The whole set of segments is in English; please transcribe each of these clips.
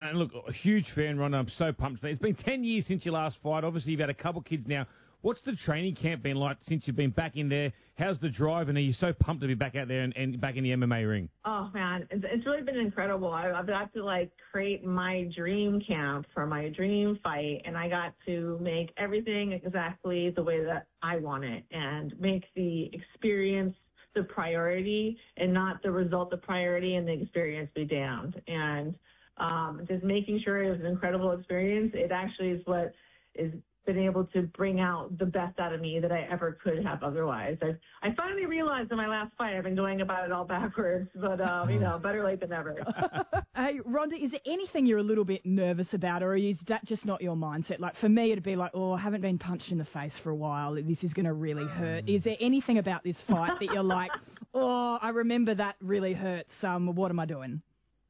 And look, a huge fan, Ron. I'm so pumped. It's been 10 years since your last fight. Obviously, you've had a couple kids now. What's the training camp been like since you've been back in there? How's the drive? And are you so pumped to be back out there and back in the MMA ring? Oh, man, it's really been incredible. I've got to, create my dream camp for my dream fight, and I got to make everything exactly the way that I want it and make the experience the priority and not the result the priority and the experience be damned. And just making sure it was an incredible experience, it actually is what is been able to bring out the best out of me that I ever could have otherwise. I finally realized in my last fight, I've been going about it all backwards, but, better late than never. Hey, Rhonda, is there anything you're a little bit nervous about, or is that just not your mindset? Like, for me, it'd be like, oh, I haven't been punched in the face for a while. This is going to really hurt. Is there anything about this fight that you're like, oh, I remember that really hurts. What am I doing?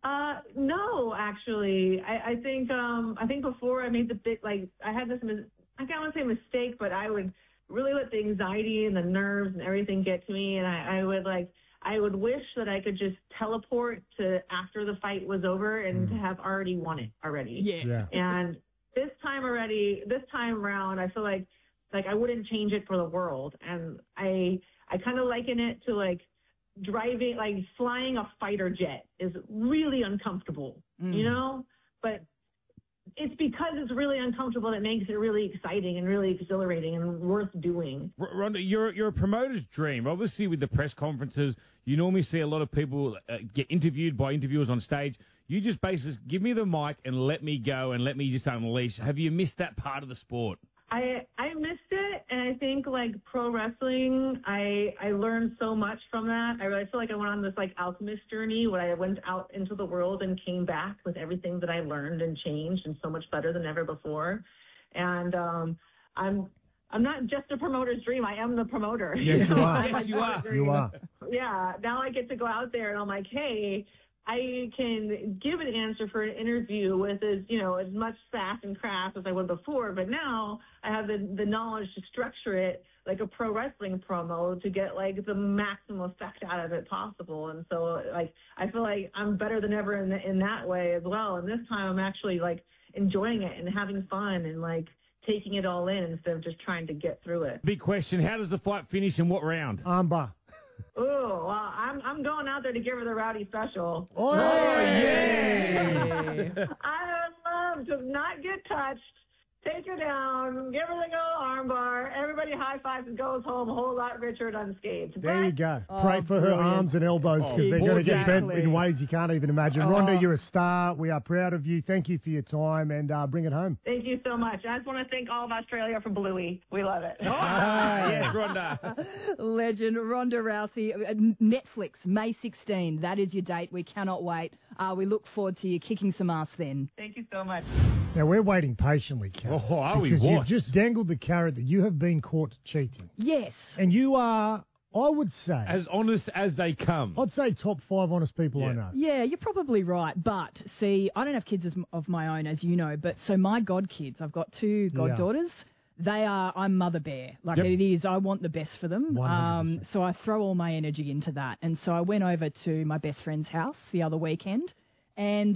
No, actually. I think before I made the big, I had this, I don't want to say mistake, but I would really let the anxiety and the nerves and everything get to me. And I would wish that I could just teleport to after the fight was over and to have already won it already. Yeah. And this time around, I feel like I wouldn't change it for the world. And I kind of liken it to driving, flying a fighter jet is really uncomfortable, but it's because it's really uncomfortable that makes it really exciting and really exhilarating and worth doing. Rhonda, you're a promoter's dream. Obviously, with the press conferences, you normally see a lot of people get interviewed by interviewers on stage. You just basically give me the mic and let me go and let me just unleash. Have you missed that part of the sport? I missed it, and I think pro wrestling, I learned so much from that. I really feel like I went on this alchemist journey where I went out into the world and came back with everything that I learned and changed and so much better than ever before. And I'm not just a promoter's dream. I am the promoter. Yes, you are. Yes, you are. You are. Yeah. Now I get to go out there and I'm like, hey, I can give an answer for an interview with as much sass and craft as I would before, but now I have the knowledge to structure it like a pro wrestling promo to get the maximum effect out of it possible. And so I feel like I'm better than ever in that way as well. And this time I'm actually enjoying it and having fun and taking it all in instead of just trying to get through it. Big question: how does the fight finish and what round? Armbar. Oh, well, I'm going out there to give her the rowdy special. Oh, yeah! I would love to not get touched, take her down, give her the go armbar, everybody high fives and goes home a whole lot richer and unscathed. There you go. Oh, Pray for her brilliant. arms and elbows because they're going to get bent in ways you can't even imagine. Rhonda, you're a star. We are proud of you. Thank you for your time and bring it home. Thank you so much. I just want to thank all of Australia for Bluey. We love it. Yes, Rhonda. Legend Ronda Rousey. Netflix, May 16. That is your date. We cannot wait. We look forward to you kicking some ass then. Thank you so much. Now, we're waiting patiently, Kat. Oh, are we? Because What? you've just dangled the carrot that you have been caught cheating. Yes. And you are, I would say, As honest as they come. I'd say top 5 honest people I know. Yeah, you're probably right. But see, I don't have kids of my own, as you know. But so my godkids, I've got 2 goddaughters. I'm Mother Bear. It is, I want the best for them. 100%. So I throw all my energy into that. And so I went over to my best friend's house the other weekend. And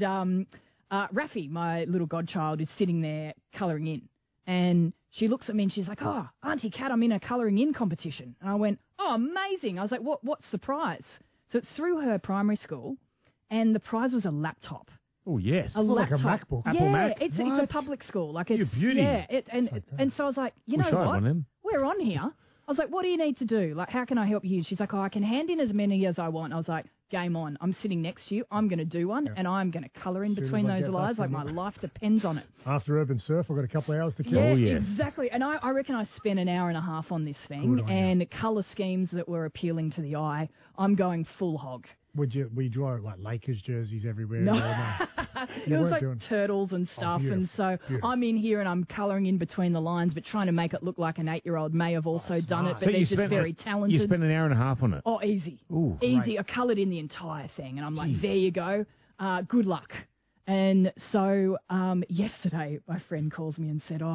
Rafi, my little godchild, is sitting there colouring in. And she looks at me and she's like, oh, Auntie Kat, I'm in a colouring in competition. And I went, oh, amazing. I was like, what's the prize? So it's through her primary school, and the prize was a laptop. Oh, yes. Like a laptop. MacBook. Apple Yeah, Mac? it's a public school. You beauty. Yeah, and so I was like, you know Wish I had what? one of them. We're on here. I was like, what do you need to do? How can I help you? She's like, oh, I can hand in as many as I want. I was like, game on. I'm sitting next to you. I'm going to do one, and I'm going to colour in As soon between as I those get back lines. from My work. life depends on it. After Urban Surf, I've got a couple of hours to kill. Yeah, Oh, yes. exactly. And I reckon I spent an hour and a half on this thing, Good on you. and colour schemes that were appealing to the eye. I'm going full hog. Would you draw Lakers jerseys everywhere? No. Or no? It You was weren't like doing- turtles and stuff, and beautiful, so beautiful. I'm in here and I'm colouring in between the lines, but trying to make it look like an 8-year-old may have also done it, smart. but they're just very talented. You spent an hour and a half on it. Oh, easy. Ooh, easy. I coloured in the entire thing, and I'm like, there you go. Good luck. And so yesterday, my friend calls me and said,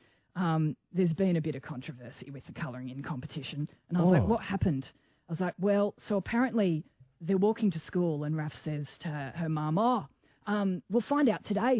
there's been a bit of controversy with the colouring in competition. And I was like, what happened? I was like, well, so apparently they're walking to school, and Raf says to her mum, we'll find out today